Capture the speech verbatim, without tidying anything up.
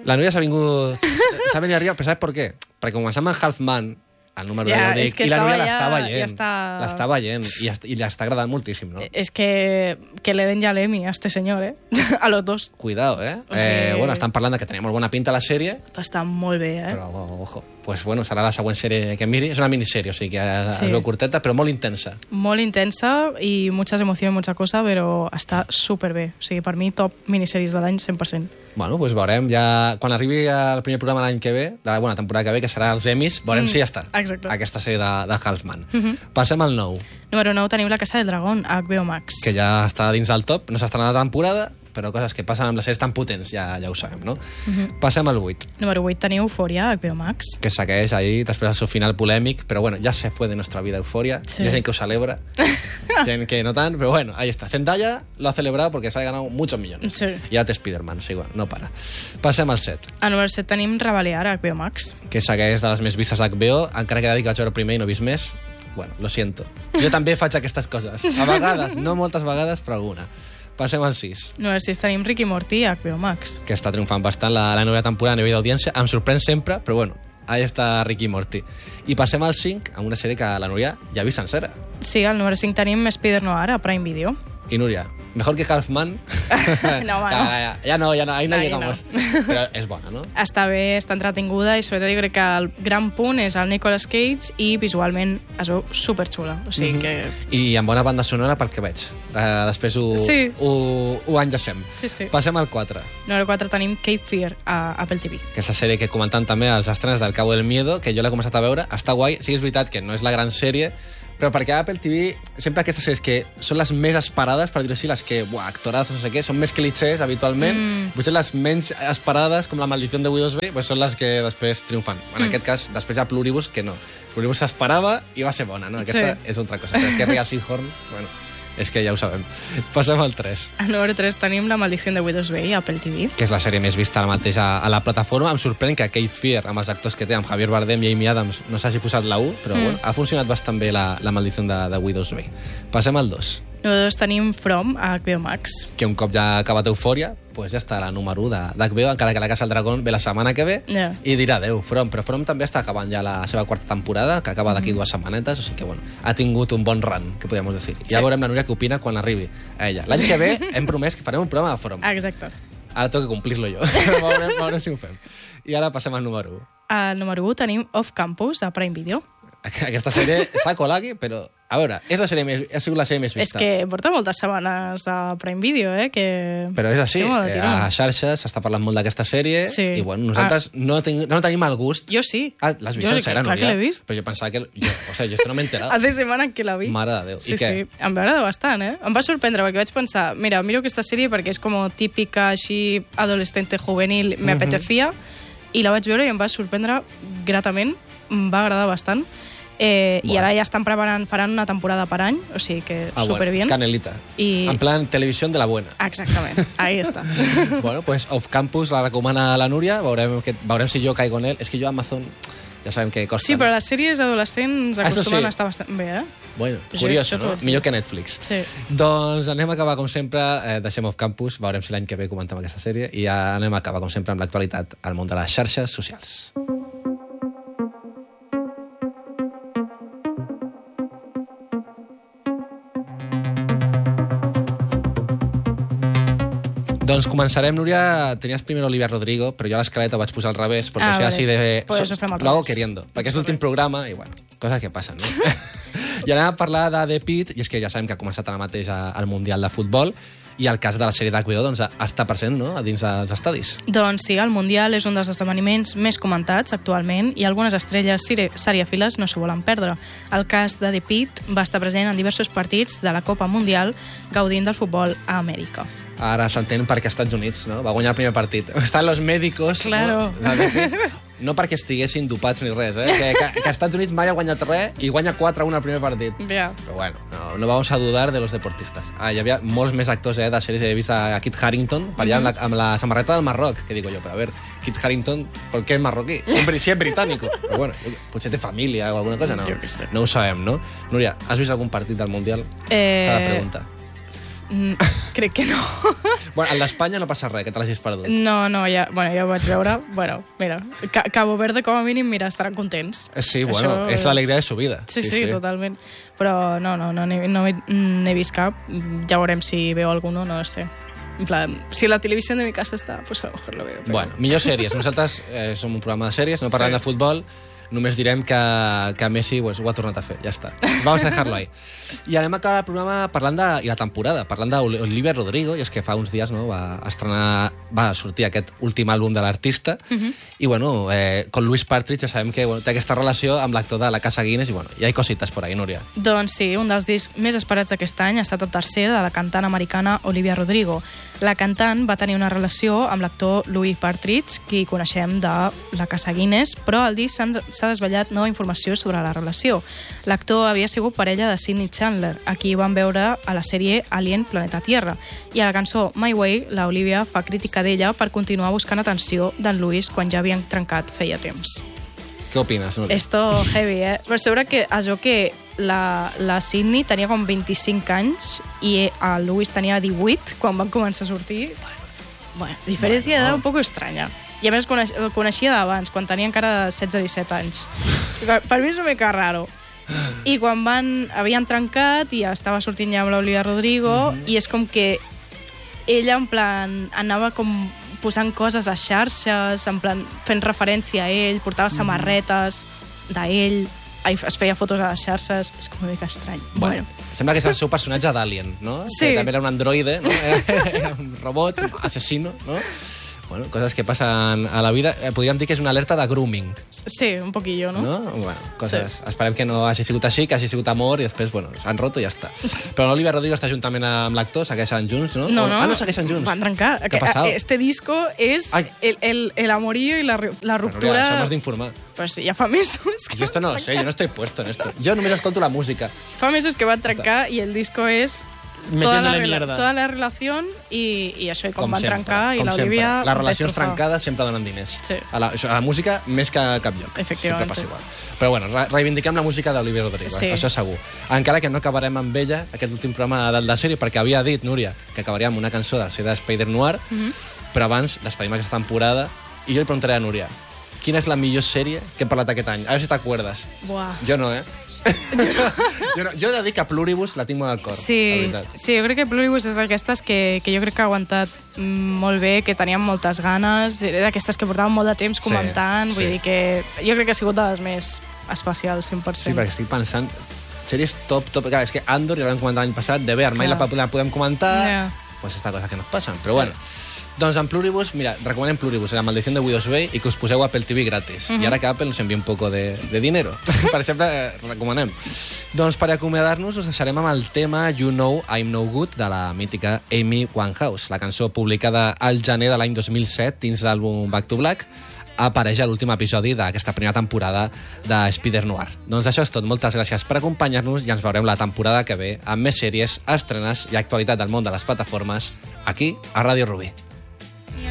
La Núria s'ha vingut... S'ha venit arriba, però saps per què? Perquè començant amb Halfman, el número ja, de dic, i la Núria l'està veient. Ja està... L'està veient i, i l'està agradant moltíssim, no? És que, que le den ja l'Emmy a este senyor, eh? A los dos. Cuidado, eh? O sigui... eh? Bueno, estan parlant de que tenia molt bona pinta la sèrie. Està molt bé, eh? Però, ojo, pues bueno, serà la següent sèrie que miri. És una minissèrie, o sigui que sí. Es veu curteta, però molt intensa. Molt intensa i muchas emocions, mucha cosa, però està superbé. O sigui, per mi, top minissèries de l'any, cent per cent. Bueno, doncs veurem ja... Quan arribi el primer programa l'any que ve, de la bona temporada que ve, que serà els Emmys, veurem mm, si ja està. Exacte. Aquesta sèrie de, de Halfman. Uh -huh. Passem al nou. Número nou tenim La Casa del Dragón, a H B O Max. Que ja està dins del top, no s'ha estrenat la temporada, però coses que passen amb les sèries tan potents, ja, ja ho sabem, no? Uh -huh. Passem al vuit. Número vuit tenim Euphoria, a H B O Max. Que segueix ahí, després del seu final polèmic, però bueno, ja se fue de nuestra vida Euphoria. Sí. Hi ha gent que ho celebra, gent que no tant, però bueno, ahí está. Zendaya lo ha celebrado porque se ha ganado muchos millones. Sí. I ara té Spider-Man, o sigui, bueno, no para. Passem al set. A número set tenim Rebel-Liar, a H B O Max. Que segueix de les més vistes d'H B O, encara que he de dir que vaig veure primer i no he vist més. Bueno, lo siento. Jo també faig aquestes coses. A vegades, no moltes vegades, però alguna. Passem al sis. Número sis tenim Rick i Morty, a H B O Max. Que està triomfant bastant la, la nova temporada a nivell d'audiència. Em sorprèn sempre, però bueno, ahí està Rick i Morty. I passem al cinc, amb una sèrie que la Núria ja ha vist sencera. Sí, al número cinc tenim Spider Noir, a Prime Video. I Núria, mejor que Halfman. No, home, no. Ja, ja no, ja no, ahí no, no llegamos. No. Però és bona, no? Està bé, està entretinguda i sobretot jo crec que el gran punt és el Nicolas Cage i visualment es veu superxula. O sigui que... I amb bona banda sonora pel que veig. Uh, després ho, sí. ho, ho enllacem. Sí, sí. Passem al quatre. Número quatre tenim Cape Fear a Apple T V. Aquesta sèrie que comentant també els estrenes del Cabo del Miedo, que jo l'he començat a veure, està guai. Sí, és veritat que no és la gran sèrie, però perquè a Apple T V sempre aquestes sèries que són les més esperades, per dir-ho així, les que, buah, actorazos, no sé què, són més clichés habitualment, mm. potser les menys esperades, com La maldició de Widowsbury, pues són les que després triomfan. En mm. aquest cas, després hi ha Pluribus, que no. Pluribus s'esperava i va ser bona, no? Aquesta sí. És una altra cosa. Però és que Rhea Seehorn, bueno, és que ja ho sabem. Passem al tres. A número tres tenim La maldició de Widowsbury a Apple T V. Que és la sèrie més vista ara mateix a, a la plataforma. Em sorprèn que Cape Fear, amb els actors que té, amb Javier Bardem i Amy Adams, no s'hagi posat la U, però mm. bueno, ha funcionat bastant bé la, la maldició de, de Widowsbury. Passem al dos. Número dos tenim From a H B O Max. Que un cop ja ha acabat Euphoria, pues ja està la número u d'H B O, encara que La Casa del Dragón ve la setmana que ve, yeah. i dirà adeu, From. Però From també està acabant ja la seva quarta temporada, que acaba d'aquí mm. dues setmanetes, o sigui que, bueno, ha tingut un bon run, que podríem dir. Sí. Ja veurem la Núria què opina quan arribi a ella. L'any sí. que ve hem promès que farem un programa de From. Exacte. Ara tengo que complir-lo jo. veurem, veurem si ho fem. I ara passem al número u. Al número u tenim Off Campus a Prime Video. Aquesta sèrie s'ha colat aquí, però... A veure, és la sèrie més, ha sigut la sèrie més vista. És que porta moltes setmanes a Prime Video, eh? Que... Però és així, eh, a xarxes s'està parlant molt d'aquesta sèrie, sí. i bueno, nosaltres ah. no, ten, no tenim el gust... Jo sí. Ah, l'has vist jo, sencera, Núria? Clar que l'he vist. Però jo pensava que... Jo, o sigui, jo esto no m'he enterat. Hace setmana que la vi. Mare de Déu. Sí, I què? sí, em va agradar bastant, eh? Em va sorprendre, perquè vaig pensar, mira, miro aquesta sèrie perquè és com típica, així, adolescente, juvenil, me apetecía, uh-huh. i la vaig veure i em va sorprendre gratament, em va agradar bastant. Eh, bueno. I ara ja estan preparant, faran una temporada per any, o sigui que ah, superbien. Bueno, canelita. I... En plan televisión de la buena. Exactament, ahí està. Bueno, pues Off Campus la recomana la Núria, veurem, que, veurem si jo caigo en él. És que jo Amazon ja sabem que costa. Sí, però les sèries adolescents acostumen sí. a estar bastant bé, eh? Bueno, curioso, no? Millor que Netflix. Sí. Doncs anem a acabar, com sempre, eh, deixem Off Campus, veurem si l'any que ve comentem aquesta sèrie, i anem a acabar, com sempre, amb l'actualitat al món de les xarxes socials. Doncs començarem, Núria. Tenies primer Olivia Rodrigo, però jo a l'escaleta ho vaig posar al revés, perquè ah, sea vale. Así de... Pues so, lo hago queriendo, perquè és l'últim programa, i bueno, coses que passen, no? I anem a parlar de The Pitt, i és que ja sabem que ha començat ara mateix al Mundial de Futbol, i el cas de la sèrie d'H B O doncs, està present, no?, a dins dels estadis. Doncs sí, el Mundial és un dels esdeveniments més comentats actualment i algunes estrelles serièfiles no s'ho volen perdre. El cas de The Pitt va estar present en diversos partits de la Copa Mundial gaudint del futbol a Amèrica. Ara s'entén perquè als Estats Units, no?, va guanyar el primer partit. Estan los médicos, claro. no? No perquè estiguessin dopats ni res, eh? Que, que, que als Estats Units mai ha guanyat res i guanya quatre a un al primer partit. Yeah. Però bueno, no, no vamos a dudar de los deportistas. Ah, hi havia molts més actors eh, de sèries. He vist a Kit Harington per allà mm-hmm. amb, la, amb la samarreta del Marroc, que digo jo, però a ver, Kit Harington, ¿por qué es marroquí? Hombre, sí es británico. Però bueno, potser té família o alguna cosa, no? Jo què sé. No ho sabem, no? Núria, has vist algun partit del Mundial? Eh... Serà la pregunta. Mm, crec que no. Bueno, el d'Espanya no passa res, que te l'hagis perdut. No, no, ja, bueno, ja ho vaig veure. Bueno, mira, Ca Cabo Verde, com a mínim, mira, estaran contents. Sí, bueno, Això és l'alegria de su vida. Sí, sí, sí, sí, totalment. Però no, no, no n'he no n'he vist cap. Ja veurem si veu alguno, no sé. En plan, si la televisió de mi casa està, pues a lo mejor lo veo. Però... Bueno, millor sèries. Nosaltres eh, som un programa de sèries, no parlem sí. de futbol, només direm que, que Messi pues, ho ha tornat a fer, ja està. Vamos a dejarlo ahí. I anem a acabar el programa parlant de, i la temporada, parlant d'Olivia Rodrigo, i és que fa uns dies no, va estrenar, va sortir aquest últim àlbum de l'artista, uh -huh. i bueno, eh, con Louis Partridge ja sabem que bueno, té aquesta relació amb l'actor de la Casa Guinness, i bueno, hi ha cosites por ahí, Núria. Doncs sí, un dels discs més esperats d'aquest any ha estat el tercer de la cantant americana Olivia Rodrigo. La cantant va tenir una relació amb l'actor Louis Partridge, qui coneixem de la Casa Guinness, però al disc s'ha desvetllat nova informació sobre la relació. L'actor havia sigut parella de Sydney Chandler, a qui van veure a la sèrie Alien Planeta Tierra. I a la cançó My Way, la Olivia fa crítica d'ella per continuar buscant atenció d'en Louis quan ja havien trencat feia temps. Què opines, Núria? Esto heavy, eh? Però sobre que es veu que la, la Sydney tenia com vint-i-cinc anys i el Louis tenia divuit quan van començar a sortir. Bueno, diferència bueno. d'edat un poc estranya. I a més el coneixia d'abans, quan tenia encara setze disset anys. Per mi és una mica raro. I quan van, havien trencat i estava sortint ja amb l'Olivia Rodrigo, mm-hmm. i és com que ella en plan anava com posant coses a xarxes, en plan fent referència a ell, portava mm-hmm. samarretes d'ell, es feia fotos a les xarxes, és com una mica estrany. Bueno. Sembla que és el seu personatge d'Alien, no? Sí. Que també era un androide, no? Era un robot, un assassino, no? Bueno, coses que passen a la vida. Eh, podríem dir que és una alerta de grooming. Sí, un poquillo, no? No? Bueno, coses. Sí. Esperem que no hagi sigut així, que hagi sigut amor i després, bueno, s'han roto i ja està. Però l'Olivia Rodrigo està juntament amb l'actor, segueixen junts, no? No, no. Ah, no segueixen junts. Van trencar. Què ha passat? Este disco és el, el, el amorío i la, la ruptura... Bueno, això m'has d'informar. Pues ja fa mesos que... Jo esto no lo sé, yo no estoy puesto en esto. Jo només escolto la música. Fa mesos que van trencar i el disco és... Toda la, toda la relació i, i això, i com, com van sempre, trencar i l'Olivia... Les relacions trencades sempre donen diners. Sí. A, la, a la música més que a cap lloc. Efectivament. Sempre passa igual. Però bueno, reivindiquem la música d'Olivia Rodrigo, sí. Això segur. Encara que no acabarem amb ella, aquest últim programa de la sèrie, perquè havia dit, Núria, que acabaríem amb una cançó de ser de Spider Noir, mm-hmm. però abans despedim aquesta temporada i jo li preguntaré a Núria, quina és la millor sèrie que he parlat aquest any? A veure si t'acuerdes. Buah. Jo no, eh? jo, no, jo he de dir que Pluribus la tinc molt al cor. Sí, sí, jo crec que Pluribus és d'aquestes que, que jo crec que ha aguantat molt bé, que teníem moltes ganes, d'aquestes que portaven molt de temps comentant, sí, vull sí. dir que jo crec que ha sigut de les més especials, cent per cent. Sí, perquè estic pensant, sèries top, top, clar, és que Andor ja l'hem comentat l'any passat, de Bear, mai la, la podem comentar, yeah. pues esta cosa que nos passen, però sí. bueno. Doncs en Pluribus, mira, recomanem Pluribus, La maldición de Widows Bay, i que us poseu Apple T V gratis. Uh-huh. I ara que Apple nos envia un poco de, de dinero. Per exemple, eh, recomanem. Doncs per acomiadar-nos us deixarem amb el tema You Know I'm No Good de la mítica Amy Winehouse. La cançó publicada al gener de l'any dos mil set dins l'àlbum Back to Black apareix a l'últim episodi d'aquesta primera temporada de Spider Noir. Doncs això és tot. Moltes gràcies per acompanyar-nos i ens veurem la temporada que ve amb més sèries, estrenes i actualitat del món de les plataformes aquí a Ràdio Rubí.